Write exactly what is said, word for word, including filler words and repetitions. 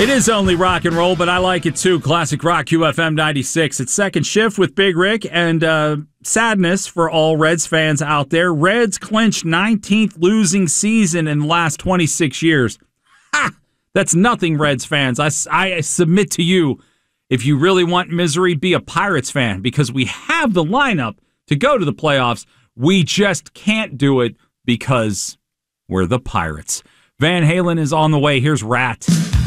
It is only rock and roll, but I like it too. Classic Rock Q F M ninety-six. It's Second Shift with Big Rick, and uh, sadness for all Reds fans out there. Reds clinched nineteenth losing season in the last twenty-six years. Ha! That's nothing, Reds fans. I, I submit to you, if you really want misery, be a Pirates fan, because we have the lineup to go to the playoffs. We just can't do it because we're the Pirates. Van Halen is on the way. Here's Rat.